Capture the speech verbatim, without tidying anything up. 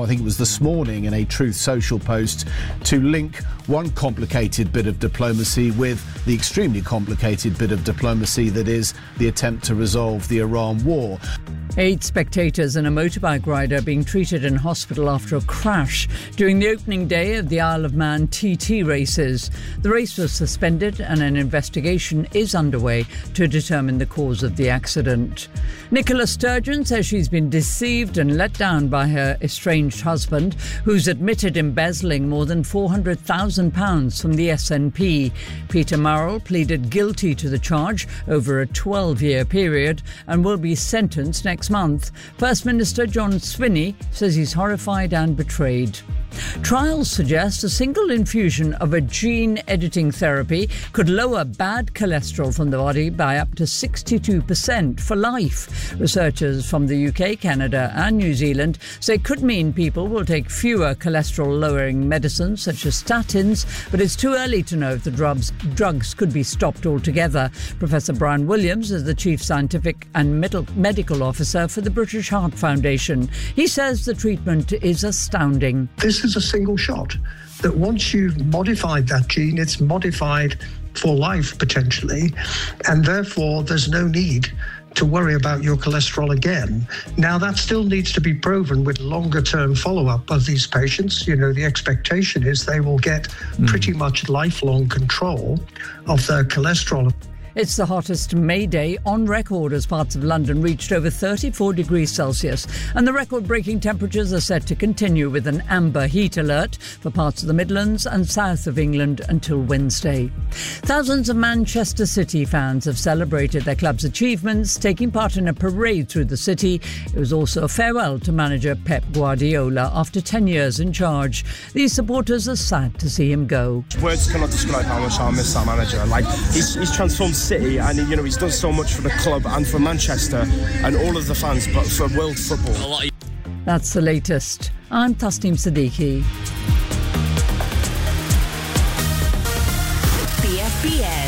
I think it was this morning, in a Truth Social post to link one complicated bit of diplomacy with the extremely complicated bit of diplomacy that is the attempt to resolve the Iran war. Eight spectators and a motorbike rider being treated in hospital after a crash during the opening day of the Isle of Man T T races. The race was suspended and an investigation is underway to determine the cause of the accident. Nicola Sturgeon says she's been deceived and let down by her estranged husband, who's admitted embezzling more than four hundred thousand pounds from the S N P. Peter Murrell pleaded guilty to the charge over a twelve-year period and will be sentenced next month. First Minister John Swinney says he's horrified and betrayed. Trials suggest a single infusion of a gene-editing therapy could lower bad cholesterol from the body by up to sixty-two percent for life. Researchers from the U K, Canada and New Zealand say it could mean people will take fewer cholesterol-lowering medicines such as statins, but it's too early to know if the drugs, drugs could be stopped altogether. Professor Brian Williams is the Chief Scientific and Medical Officer for the British Heart Foundation. He says the treatment is astounding. This is a single shot that once you've modified that gene, it's modified for life potentially, and therefore there's no need to worry about your cholesterol again. Now, that still needs to be proven with longer term follow-up of these patients. You know, the expectation is they will get mm. pretty much lifelong control of their cholesterol. It's the hottest May day on record as parts of London reached over thirty-four degrees Celsius, and the record-breaking temperatures are set to continue with an amber heat alert for parts of the Midlands and south of England until Wednesday. Thousands of Manchester City fans have celebrated their club's achievements, taking part in a parade through the city. It was also a farewell to manager Pep Guardiola after ten years in charge. These supporters are sad to see him go. Words cannot describe how much I miss that manager. Like, he's, he's transformed City, and you know he's done so much for the club and for Manchester and all of the fans, but for world football. That's the latest. I'm Tasneem Siddiqui. B F B S